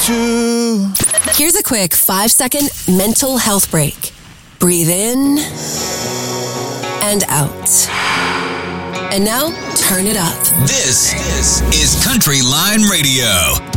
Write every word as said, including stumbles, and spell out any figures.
true. Here's a quick five-second mental health break. Breathe in and out. And now, turn it up. This is Country Line Radio.